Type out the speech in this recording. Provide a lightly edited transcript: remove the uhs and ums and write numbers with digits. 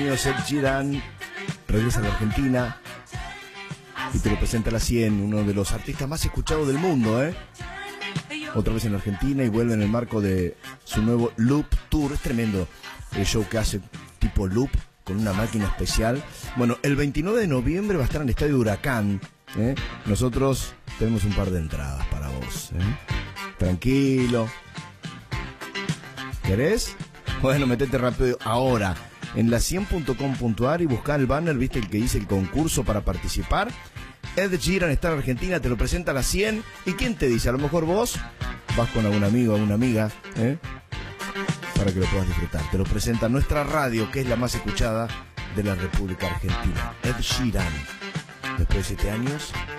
años, Ed Sheeran regresa a la Argentina y te lo presenta a la 100, uno de los artistas más escuchados del mundo, otra vez en Argentina y vuelve en el marco de su nuevo Loop Tour. Es tremendo el show que hace, tipo Loop, con una máquina especial. Bueno, el 29 de noviembre va a estar en el Estadio Huracán. Nosotros tenemos un par de entradas para vos. Tranquilo. ¿Querés? Bueno, metete rápido ahora en la100.com.ar y buscá el banner, viste el que dice el concurso para participar. Ed Sheeran está en Argentina, te lo presenta a la 100. ¿Y quién te dice? A lo mejor vos vas con algún amigo o alguna amiga, para que lo puedas disfrutar. Te lo presenta nuestra radio, que es la más escuchada de la República Argentina. Ed Sheeran, después de 7 años,